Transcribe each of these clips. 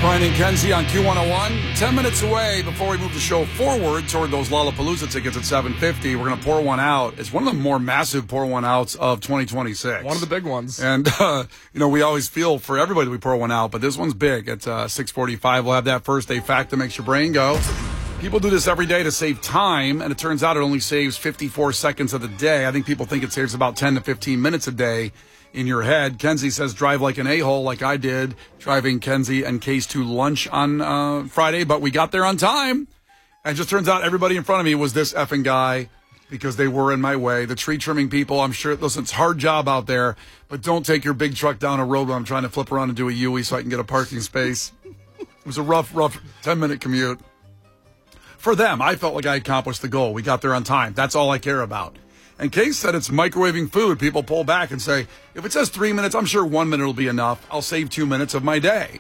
Brian and Kenzie on Q101. 10 minutes away before we move the show forward toward those Lollapalooza tickets at 750. We're going to pour one out. It's one of the more massive pour one outs of 2026. One of the big ones. And, we always feel for everybody we pour one out, but this one's big. It's 6:45. We'll have that first day fact that makes your brain go. People do this every day to save time, and it turns out it only saves 54 seconds of the day. I think people think it saves about 10 to 15 minutes a day in your head. Kenzie says drive like an a-hole, like I did, driving Kenzie and Case to lunch on Friday, but we got there on time. And it just turns out everybody in front of me was this effing guy because they were in my way. The tree trimming people, I'm sure, listen, it's a hard job out there, but don't take your big truck down a road when I'm trying to flip around and do a U-E so I can get a parking space. It was a rough 10-minute commute. For them, I felt like I accomplished the goal. We got there on time. That's all I care about. And Case said it's microwaving food. People pull back and say, if it says 3 minutes, I'm sure 1 minute will be enough. I'll save 2 minutes of my day.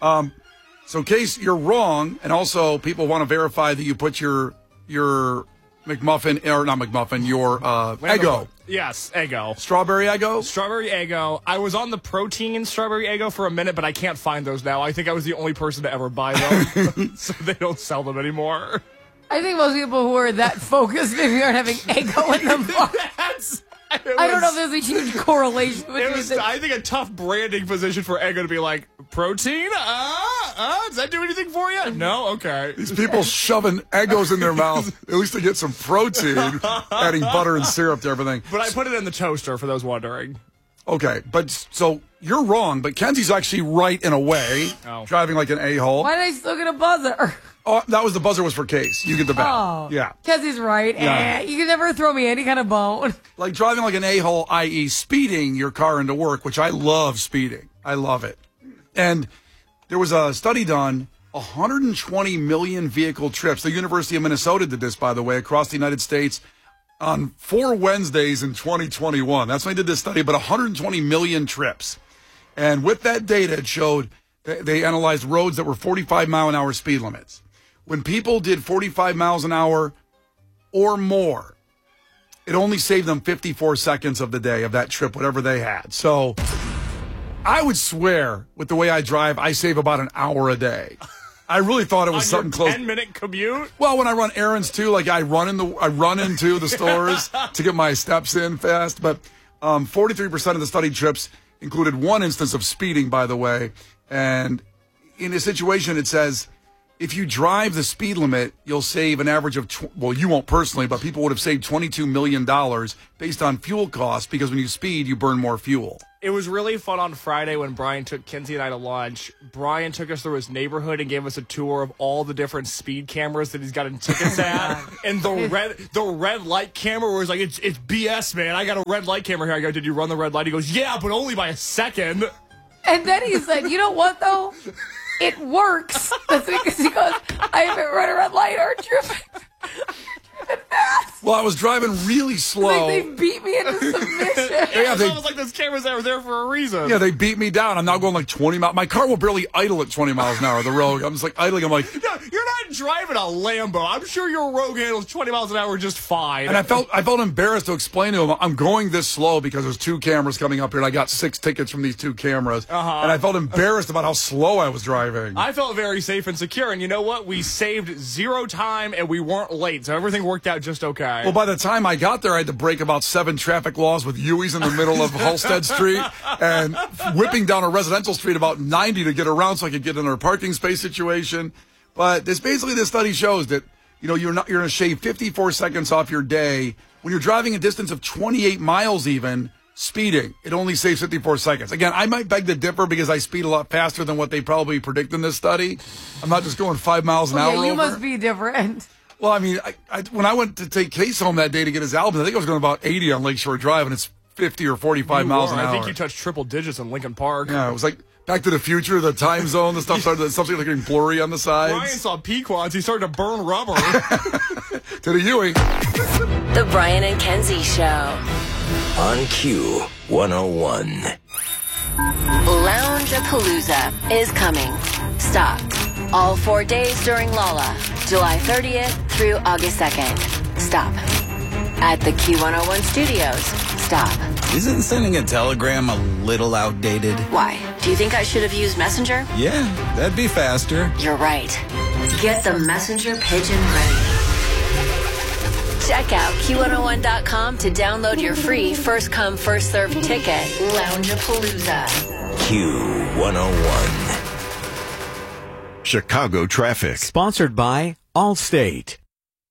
So Case, you're wrong. And also people want to verify that you put your McMuffin, or not McMuffin, your Eggo. Yes, Eggo. Strawberry Eggo? Strawberry Eggo. I was on the protein Strawberry Eggo for a minute, but I can't find those now. I think I was the only person to ever buy them, so they don't sell them anymore. I think most people who are that focused maybe aren't having Eggo in them. I don't know if there's a huge correlation between them. I think a tough branding position for Eggo to be like, protein? Does that do anything for you? No? Okay. These people shoving Eggos in their mouth. At least they get some protein, adding butter and syrup to everything. But I put it in the toaster, for those wondering. Okay, but so you're wrong, but Kenzie's actually right in a way, driving like an a-hole. Why did I still get a buzzer? Oh, that was the buzzer was for Case. You get the bet. Oh, yeah. Kenzie's right. Yeah. You can never throw me any kind of bone. Like driving like an a-hole, i.e. speeding your car into work, which I love speeding. I love it. And there was a study done, 120 million vehicle trips. The University of Minnesota did this, by the way, across the United States on 4 Wednesdays in 2021. That's when they did this study, but 120 million trips. And with that data, it showed they analyzed roads that were 45-mile-an-hour speed limits. When people did 45 miles an hour or more, it only saved them 54 seconds of the day of that trip, whatever they had. So I would swear, with the way I drive, I save about an hour a day. I really thought it was something close. 10-minute commute? Well, when I run errands too, like I run into the stores to get my steps in fast. But 43% of the studied trips included one instance of speeding, by the way. And in a situation, it says, if you drive the speed limit, you'll save an average of, you won't personally, but people would have saved $22 million based on fuel costs because when you speed, you burn more fuel. It was really fun on Friday when Brian took Kenzie and I to lunch. Brian took us through his neighborhood and gave us a tour of all the different speed cameras that he's gotten tickets at. And the red light camera where he's like, it's BS, man. I got a red light camera here. I go, did you run the red light? He goes, yeah, but only by a second. And then he said, you know what, though? It works. That's because he goes, I haven't run a red light or driven fast. Well, I was driving really slow. Like they beat me into submission. It's almost like those cameras that were there for a reason. Yeah, they beat me down. I'm now going like 20 miles. My car will barely idle at 20 miles an hour. The road. I'm just like idling. I'm like, no, you're not driving a Lambo. I'm sure your Rogue handles 20 miles an hour just fine. And I felt embarrassed to explain to him, I'm going this slow because there's 2 cameras coming up here, and I got 6 tickets from these 2 cameras. And I felt embarrassed about how slow I was driving. I felt very safe and secure. And you know what? We saved 0 time, and we weren't late. So everything worked out just okay. Well, by the time I got there, I had to break about 7 traffic laws with Huey's in the middle of Halstead Street and whipping down a residential street about 90 to get around so I could get in a parking space situation. But this study shows that, you're going to shave 54 seconds off your day when you're driving a distance of 28 miles even, speeding. It only saves 54 seconds. Again, I might beg to differ because I speed a lot faster than what they probably predict in this study. I'm not just going 5 miles an hour Yeah, you over. must be different. Well, I mean, when I went to take Case home that day to get his album, I think I was going about 80 on Lakeshore Drive, and it's 50 or 45 miles an hour. I think you touched triple digits in Lincoln Park. Yeah, it was like Back to the Future, the time zone, the stuff started something like getting blurry on the sides. Brian saw Pequods. He started to burn rubber. To the Huey. The Brian and Kenzie Show. On Q101. Lounge-a-Palooza is coming. Stop. All 4 days during Lolla, July 30th through August 2nd. Stop. At the Q101 studios. Stop. Isn't sending a telegram a little outdated? Why? Do you think I should have used Messenger? Yeah, that'd be faster. You're right. Get the Messenger Pigeon ready. Check out Q101.com to download your free first come, first served ticket, Loungeapalooza. Q101. Chicago traffic. Sponsored by Allstate.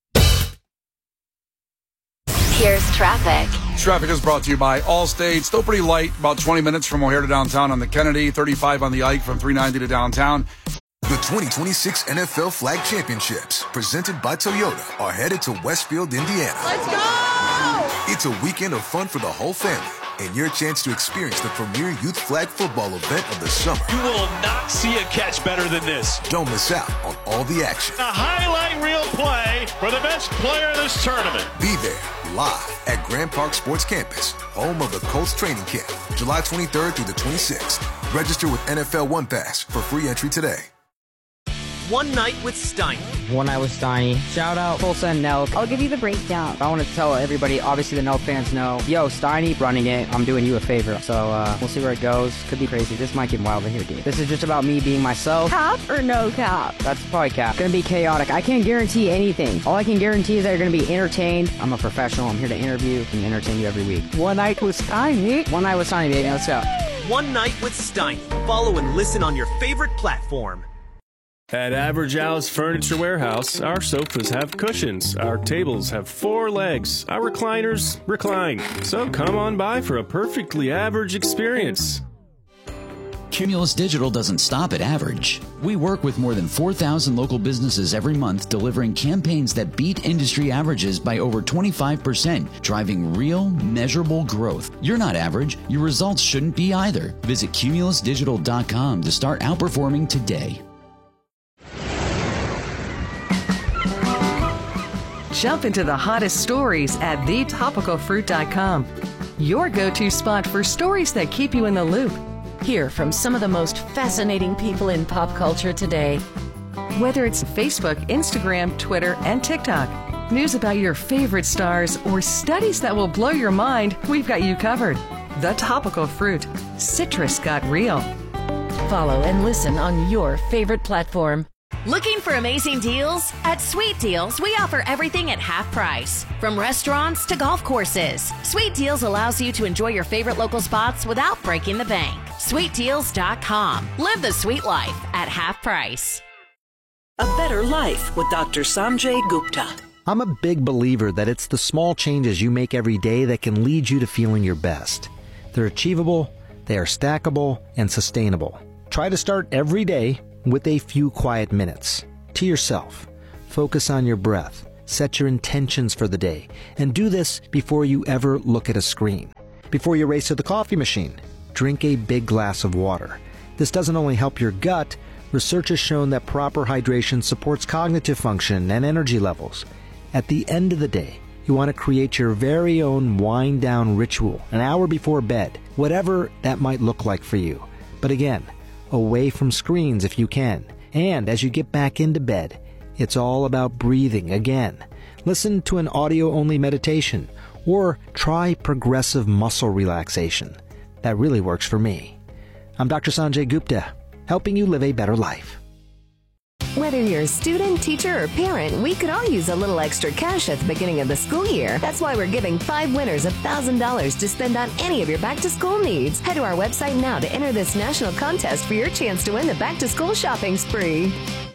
Here's traffic. Traffic is brought to you by Allstate. Still pretty light, about 20 minutes from O'Hare to downtown on the Kennedy, 35 on the Ike from 390 to downtown. The 2026 NFL Flag Championships, presented by Toyota, are headed to Westfield, Indiana. Let's go! It's a weekend of fun for the whole family and your chance to experience the premier youth flag football event of the summer. You will not see a catch better than this. Don't miss out on all the action. A highlight reel play for the best player in this tournament. Be there live at Grand Park Sports Campus, home of the Colts training camp, July 23rd through the 26th. Register with NFL One Pass for free entry today. One Night with Steiny. One Night with Steiny. Shout out Tulsa and Nelk. I'll give you the breakdown. I want to tell everybody, obviously the Nelk fans know, yo, Steiny running it, I'm doing you a favor. So we'll see where it goes. Could be crazy. This might get wilder here, dude. This is just about me being myself. Cap or no cap? That's probably cap. Gonna be chaotic. I can't guarantee anything. All I can guarantee is that you're gonna be entertained. I'm a professional. I'm here to interview and entertain you every week. One Night with Steiny. One Night with Steiny, baby. Let's go. One Night with Steiny. Follow and listen on your favorite platform. At Average Al's Furniture Warehouse, our sofas have cushions, our tables have 4 legs, our recliners recline. So come on by for a perfectly average experience. Cumulus Digital doesn't stop at average. We work with more than 4,000 local businesses every month, delivering campaigns that beat industry averages by over 25%, driving real, measurable growth. You're not average. Your results shouldn't be either. Visit cumulusdigital.com to start outperforming today. Jump into the hottest stories at thetopicalfruit.com. Your go-to spot for stories that keep you in the loop. Hear from some of the most fascinating people in pop culture today. Whether it's Facebook, Instagram, Twitter, and TikTok, news about your favorite stars, or studies that will blow your mind, we've got you covered. The Topical Fruit. Citrus got real. Follow and listen on your favorite platform. Looking for amazing deals? At Sweet Deals, we offer everything at half price. From restaurants to golf courses, Sweet Deals allows you to enjoy your favorite local spots without breaking the bank. SweetDeals.com. Live the sweet life at half price. A Better Life with Dr. Sanjay Gupta. I'm a big believer that it's the small changes you make every day that can lead you to feeling your best. They're achievable, they are stackable, and sustainable. Try to start every day with a few quiet minutes. To yourself. Focus on your breath. Set your intentions for the day. And do this before you ever look at a screen. Before you race to the coffee machine, drink a big glass of water. This doesn't only help your gut, research has shown that proper hydration supports cognitive function and energy levels. At the end of the day, you want to create your very own wind-down ritual an hour before bed, whatever that might look like for you. But again, away from screens if you can. And as you get back into bed, it's all about breathing again. Listen to an audio-only meditation or try progressive muscle relaxation. That really works for me. I'm Dr. Sanjay Gupta, helping you live a better life. Whether you're a student, teacher, or parent, we could all use a little extra cash at the beginning of the school year. That's why we're giving 5 winners $1,000 to spend on any of your back-to-school needs. Head to our website now to enter this national contest for your chance to win the back-to-school shopping spree.